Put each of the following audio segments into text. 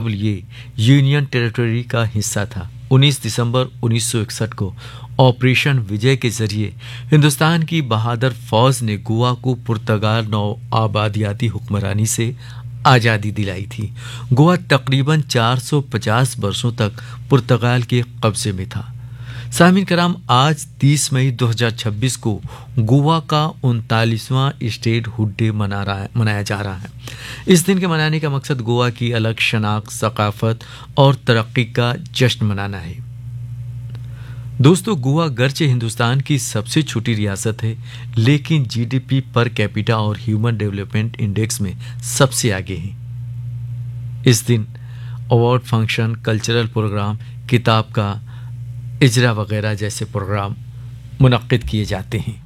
जब ये union territory का हिस्सा था। 19 दिसंबर 1961 को ऑपरेशन विजय के जरिए हिंदुस्तान की बहादुर फौज ने गोवा को पुर्तगाल नौ आबादियाती हुक्मरानी से आज़ादी दिलाई थी। गोवा तकरीबन 450 वर्षों तक पुर्तगाल के कब्जे में था। सामीन कराम, आज 30 मई 2026 को गोवा का 39वां स्टेट हुड डे मनाया जा रहा है। इस दिन के मनाने का मकसद गोवा की अलग शनाख्त, सकाफत और तरक्की का जश्न मनाना है। दोस्तों, गोवा गर्चे हिंदुस्तान की सबसे छोटी रियासत है, लेकिन जीडीपी पर कैपिटा और ह्यूमन डेवलपमेंट इंडेक्स में सबसे आगे है। इस दिन अवार्ड फंक्शन, कल्चरल प्रोग्राम, किताब का इजरा वगैरह जैसे प्रोग्राम मुनक्किद किए जाते हैं।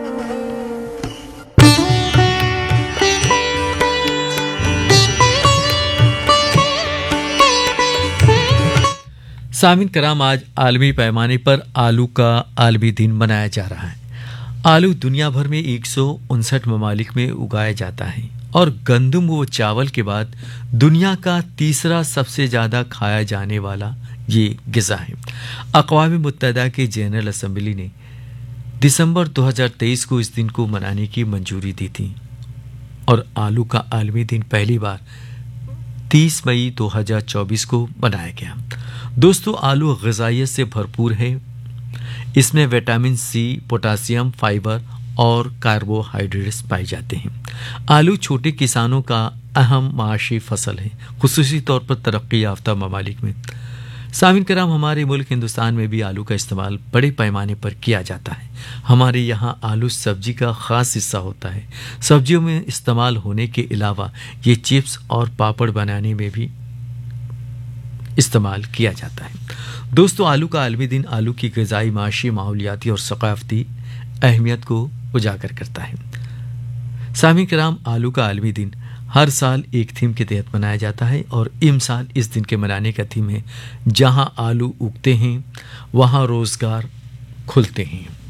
सामीन कराम, आज आलमी पैमाने पर आलू का आलमी दिन मनाया जा रहा है। आलू दुनिया भर में 159 ममालिक में उगाया जाता है और गंदम व चावल के बाद दुनिया का तीसरा सबसे ज़्यादा खाया जाने वाला ये ग़िज़ा है। अक़वाम मुत्तहिदा की जनरल असेंबली ने दिसंबर 2023 को इस दिन को मनाने की मंजूरी दी थी और आलू का आलमी दिन पहली बार 30 मई 2024 को मनाया गया। दोस्तों, आलू ग़िज़ाइयत से भरपूर है। इसमें विटामिन सी, पोटासियम, फाइबर और कार्बोहाइड्रेट्स पाए जाते हैं। आलू छोटे किसानों का अहम माशी फसल है, खुसूसी तौर पर तरक्की याफ्ता ममालिक में। सामीन कराम, हमारे मुल्क हिंदुस्तान में भी आलू का इस्तेमाल बड़े पैमाने पर किया जाता है। हमारे यहाँ आलू सब्जी का ख़ास हिस्सा होता है। सब्जियों में इस्तेमाल होने के अलावा ये चिप्स और पापड़ बनाने में भी इस्तेमाल किया जाता है। दोस्तों, आलू का आलमी दिन आलू की ग़िज़ाई, माशी, माहौलियाती और सकाफ़ती अहमियत को उजागर करता है। सामीन कराम, आलू का आलमी दिन हर साल एक थीम के तहत मनाया जाता है और इमसाल इस दिन के मनाने का थीम है, जहां आलू उगते हैं वहां रोज़गार खुलते हैं।